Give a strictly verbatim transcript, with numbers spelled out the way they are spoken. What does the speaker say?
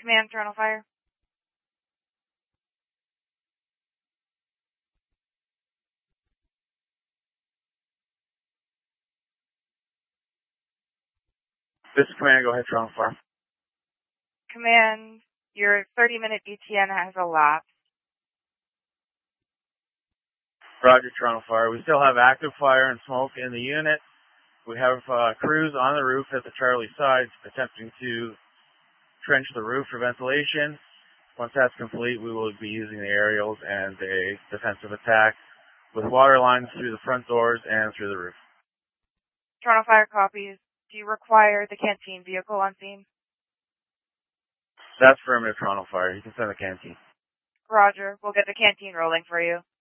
Command, Toronto Fire. This is Command, go ahead, Toronto Fire. Command, your thirty-minute E T N has elapsed. Roger, Toronto Fire. We still have active fire and smoke in the unit. We have uh, crews on the roof at the Charlie side attempting to trench the roof for ventilation. Once that's complete, we will be using the aerials and a defensive attack with water lines through the front doors and through the roof. Toronto Fire copies. Do you require the canteen vehicle on scene? That's affirmative, Toronto Fire. You can send the canteen. Roger. We'll get the canteen rolling for you.